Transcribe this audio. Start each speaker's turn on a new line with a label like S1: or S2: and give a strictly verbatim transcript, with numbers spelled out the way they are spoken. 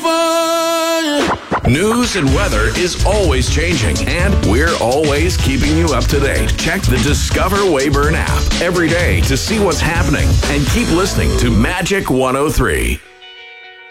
S1: fun.
S2: News and weather is always changing, and we're always keeping you up to date. Check the Discover Weyburn app every day to see what's happening, and keep listening to Magic one oh three.